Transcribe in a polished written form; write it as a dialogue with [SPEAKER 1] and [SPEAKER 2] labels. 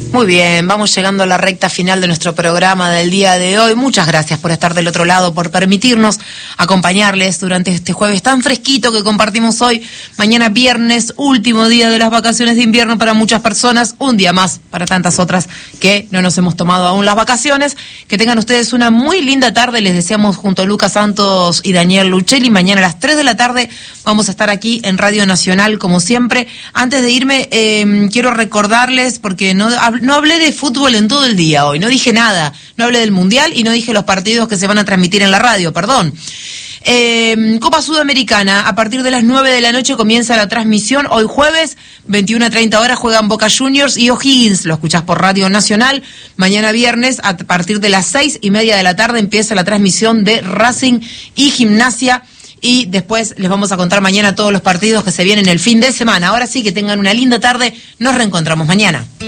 [SPEAKER 1] Muy bien, vamos llegando a la recta final de nuestro programa del día de hoy. Muchas gracias por estar del otro lado, por permitirnos acompañarles durante este jueves tan fresquito que compartimos hoy. Mañana viernes, último día de las vacaciones de invierno para muchas personas, un día más para tantas otras que no nos hemos tomado aún las vacaciones. Que tengan ustedes una muy linda tarde, les deseamos junto a Lucas Santos y Daniel Luchelli. Mañana a las 3 de la tarde vamos a estar aquí en Radio Nacional como siempre. Antes de irme, quiero recordarles, porque no hablé de fútbol en todo el día hoy, no dije nada, no hablé del Mundial y no dije los partidos que se van a transmitir en la radio, perdón. Copa Sudamericana, a partir de las 9 de la noche comienza la transmisión. Hoy jueves, 21:30 horas, juegan Boca Juniors y O'Higgins, lo escuchás por Radio Nacional. Mañana viernes, a partir de las 6:30 de la tarde, empieza la transmisión de Racing y Gimnasia. Y después les vamos a contar mañana todos los partidos que se vienen el fin de semana. Ahora sí, que tengan una linda tarde, nos reencontramos mañana.